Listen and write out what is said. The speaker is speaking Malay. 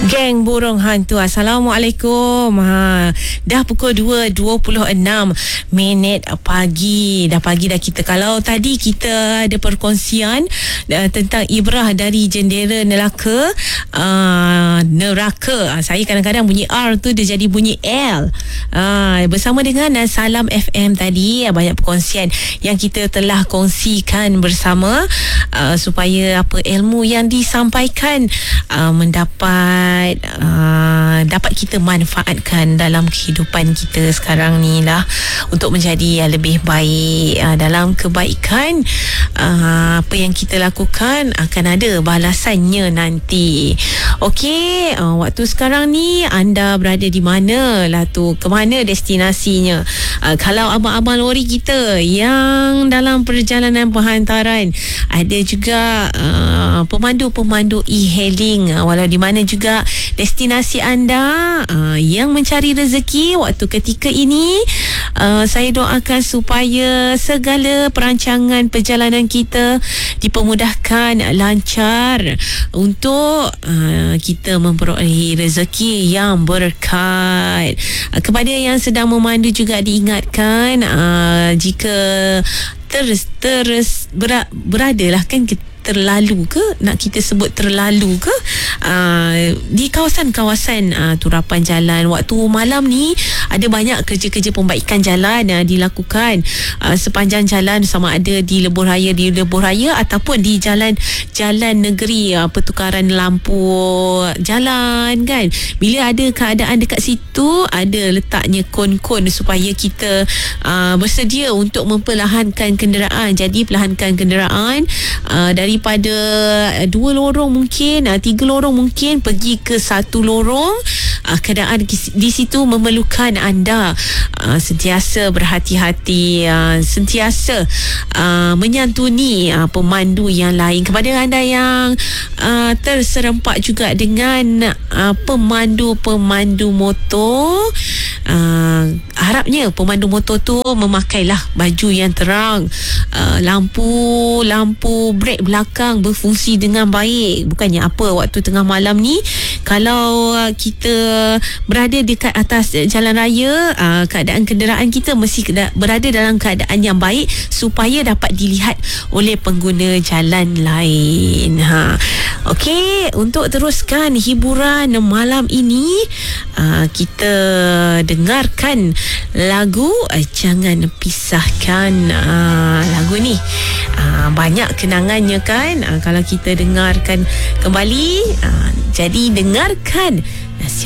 Geng Burung Hantu, Assalamualaikum. Dah pukul 2.26 pagi. Dah pagi dah kita. Kalau tadi kita ada perkongsian tentang ibrah dari jendela neraka. Saya kadang-kadang bunyi R tu dia jadi bunyi L. Bersama dengan Salam FM tadi, banyak perkongsian yang kita telah kongsikan bersama, supaya apa ilmu yang disampaikan dapat kita manfaatkan dalam kehidupan kita sekarang ni lah, untuk menjadi lebih baik. Dalam kebaikan, apa yang kita lakukan akan ada balasannya nanti. Okey, waktu sekarang ni anda berada di mana lah tu, ke mana destinasinya? Kalau abang-abang lori kita yang dalam perjalanan penghantaran, ada juga pemandu-pemandu e-hailing, walau di mana juga destinasi anda yang mencari rezeki waktu ketika ini, saya doakan supaya segala perancangan perjalanan kita dipermudahkan lancar, untuk kita memperolehi rezeki yang berkat. Kepada yang sedang memandu juga diingatkan, jika berada lah, kan terlalu ke, nak kita sebut terlalu ke, di kawasan-kawasan turapan jalan waktu malam ni, ada banyak kerja-kerja pembaikan jalan dilakukan sepanjang jalan, sama ada di lebuh raya ataupun di jalan negeri, pertukaran lampu jalan kan. Bila ada keadaan dekat situ, ada letaknya kon-kon supaya kita bersedia untuk memperlahankan kenderaan. Jadi perlahankan kenderaan daripada 2 lorong mungkin, 3 lorong mungkin, pergi ke 1 lorong. Keadaan di situ memerlukan anda sentiasa berhati-hati, sentiasa menyantuni pemandu yang lain. Kepada anda yang terserempak juga dengan pemandu motor, harapnya pemandu motor tu memakailah baju yang terang, lampu brek belakang berfungsi dengan baik. Bukannya apa, waktu tengah malam ni, kalau kita berada dekat atas jalan raya, keadaan kenderaan kita mesti berada dalam keadaan yang baik supaya dapat dilihat oleh pengguna jalan lain. Okey, untuk teruskan hiburan malam ini, kita dengarkan lagu Jangan Pisahkan. Lagu ni banyak kenangannya kan, kalau kita dengarkan kembali. Jadi dengarkan